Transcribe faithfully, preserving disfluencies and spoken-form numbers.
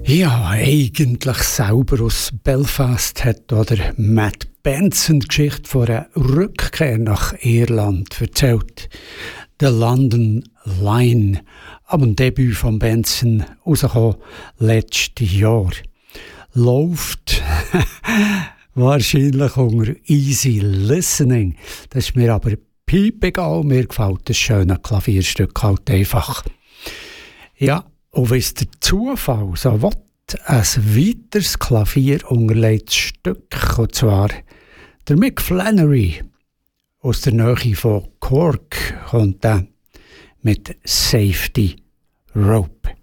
Ja, eigentlich selber aus Belfast hat oder Matt Benson die Geschichte von einer Rückkehr nach Irland erzählt. The London Line, ab dem Debüt von Benson rausgekommen letztes Jahr. Läuft wahrscheinlich unter Easy Listening. Das ist mir aber piepegal. Mir gefällt das schöne Klavierstück halt einfach. Ja, und wenn es der Zufall so will, ein weiteres Klavier unterlegtes Stück, und zwar der Mick Flannery aus der Nähe von Cork kommt dann mit Safety Rope.